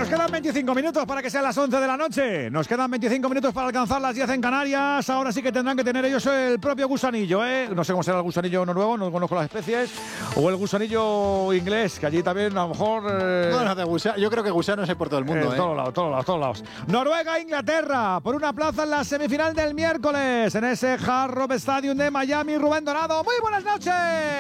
Nos quedan 25 minutos para que sean las 11 de la noche. Nos quedan 25 minutos para alcanzar las 10 en Canarias. Ahora sí que tendrán que tener ellos el propio gusanillo, ¿eh? No sé cómo será el gusanillo noruego, no conozco las especies. O el gusanillo inglés, que allí también a lo mejor... Bueno, de gusano, yo creo que gusanos hay por todo el mundo, todos lados. Noruega-Inglaterra, por una plaza en la semifinal del miércoles, en ese Hard Rock Stadium de Miami. Rubén Dorado, muy buenas noches.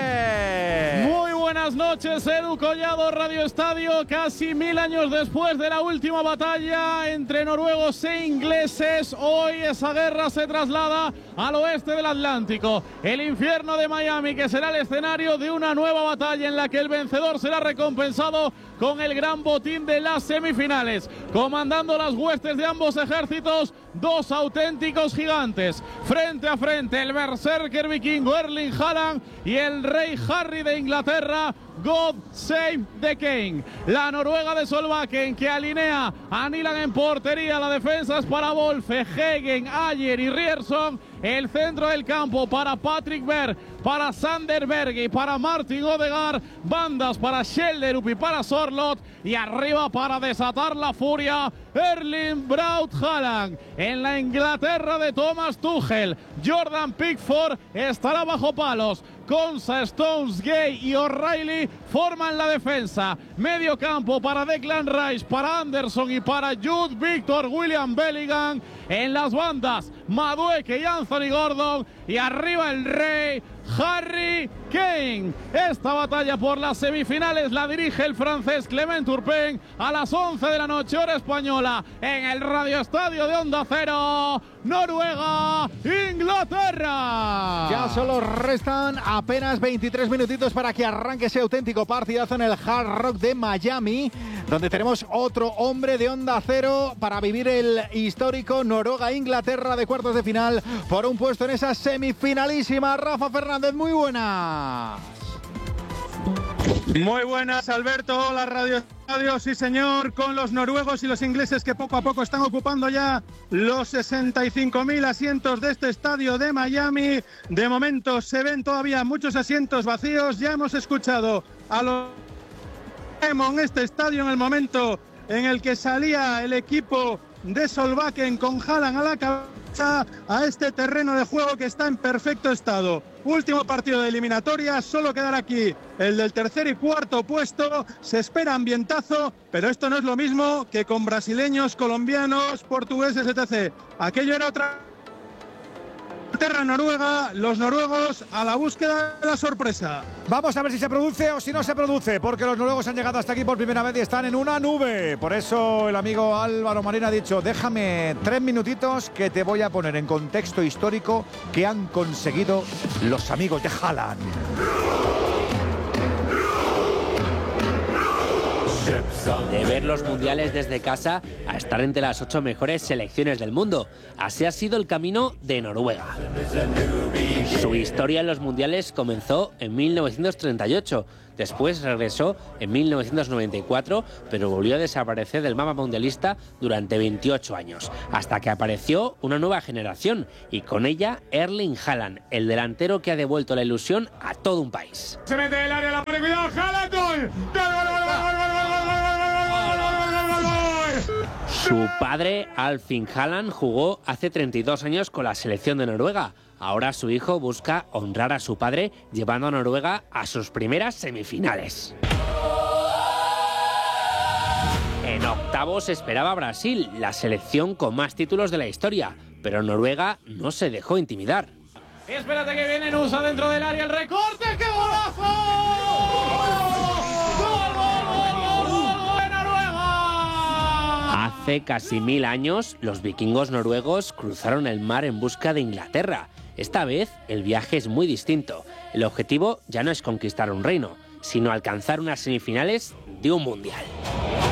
Muy buenas noches, Edu Collado, Radio Estadio. Casi 1000 años después de la última batalla entre noruegos e ingleses, hoy esa guerra se traslada al oeste del Atlántico. El infierno de Miami, que será el escenario de una nueva batalla en la que el vencedor será recompensado con el gran botín de las semifinales. Comandando las huestes de ambos ejércitos, dos auténticos gigantes. Frente a frente, el berserker vikingo Erling Haaland y el rey Harry de Inglaterra, God Save the King. La Noruega de Solbakken, que alinea a Nyland en portería. La defensa es para Wolfe, Hegen, Ayer y Rierson. El centro del campo para Patrick Berg, para Sander Berge y para Martin Odegaard. Bandas para Schelderup y para Sorloth. Y arriba, para desatar la furia, Erling Braut Haaland. En la Inglaterra de Thomas Tuchel, Jordan Pickford estará bajo palos. Konsa, Stones, Gay y O'Reilly forman la defensa. Medio campo para Declan Rice, para Anderson y para Jude Victor William Bellingham. En las bandas, Madueke y Anthony Gordon. Y arriba el rey, Harry Kane. Esta batalla por las semifinales la dirige el francés Clement Turpin a las 11 de la noche, hora española, en el Radio Estadio de Onda Cero. Noruega, Inglaterra. Ya solo restan apenas 23 minutitos para que arranque ese auténtico partidazo en el Hard Rock de Miami, donde tenemos otro hombre de Onda Cero para vivir el histórico Noruega-Inglaterra de cuartos de final por un puesto en esa semifinalísima. Rafa Fernández, muy buenas. Muy buenas, Alberto. Hola, Radio Estadio. Sí, señor, con los noruegos y los ingleses que poco a poco están ocupando ya los 65.000 asientos de este estadio de Miami. De momento se ven todavía muchos asientos vacíos. Ya hemos escuchado a los en este estadio en el momento en el que salía el equipo de Solbakken con Haaland a la cabeza a este terreno de juego que está en perfecto estado. Último partido de eliminatoria, solo quedará aquí el del tercer y cuarto puesto. Se espera ambientazo, pero esto no es lo mismo que con brasileños, colombianos, portugueses, etc. Aquello era otra Inglaterra-Noruega, los noruegos a la búsqueda de la sorpresa. Vamos a ver si se produce o si no se produce, porque los noruegos han llegado hasta aquí por primera vez y están en una nube. Por eso el amigo Álvaro Marín ha dicho: déjame 3 minutitos que te voy a poner en contexto histórico que han conseguido los amigos de Haaland. De ver los mundiales desde casa a estar entre las 8 mejores selecciones del mundo. Así ha sido el camino de Noruega. Su historia en los mundiales comenzó en 1938. Después regresó en 1994, pero volvió a desaparecer del mapa mundialista durante 28 años, hasta que apareció una nueva generación y con ella Erling Haaland, el delantero que ha devuelto la ilusión a todo un país. Se mete el área, la pone, cuidado, Haaland, gol. Su padre, Alfin Haaland, jugó hace 32 años con la selección de Noruega. Ahora su hijo busca honrar a su padre llevando a Noruega a sus primeras semifinales. En octavos esperaba Brasil, la selección con más títulos de la historia, pero Noruega no se dejó intimidar. Espérate que viene Nusa dentro del área, el recorte, ¡qué golazo! Hace casi 1000 años, los vikingos noruegos cruzaron el mar en busca de Inglaterra. Esta vez, el viaje es muy distinto. El objetivo ya no es conquistar un reino, sino alcanzar unas semifinales de un mundial.